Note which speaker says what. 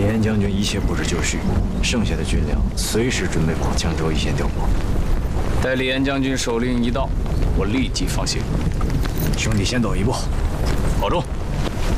Speaker 1: 严将军一切布置就绪，剩下的军粮随时准备往江州一线调拨。
Speaker 2: 待李严将军手令一到，我立即放行。
Speaker 1: 兄弟先走一步，
Speaker 2: 保重。